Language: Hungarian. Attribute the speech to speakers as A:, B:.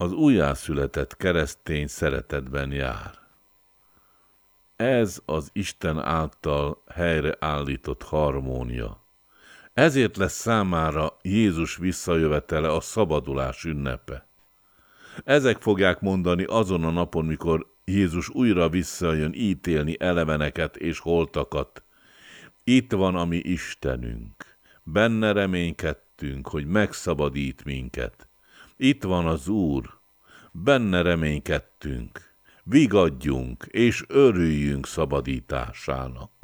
A: Az újjászületett keresztény szeretetben jár. Ez az Isten által helyreállított harmónia. Ezért lesz számára Jézus visszajövetele a szabadulás ünnepe. Ezek fogják mondani azon a napon, mikor Jézus újra visszajön ítélni eleveneket és holtakat. Itt van a mi Istenünk, benne reménykedtünk, hogy megszabadít minket. Itt van az Úr, benne reménykedtünk, vigadjunk és örüljünk szabadításának.